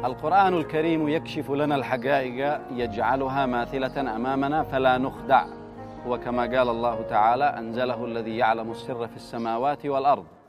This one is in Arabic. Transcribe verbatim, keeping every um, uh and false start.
القرآن الكريم يكشف لنا الحقائق، يجعلها ماثلة أمامنا فلا نخدع. وكما قال الله تعالى: أنزله الذي يعلم السر في السماوات والأرض.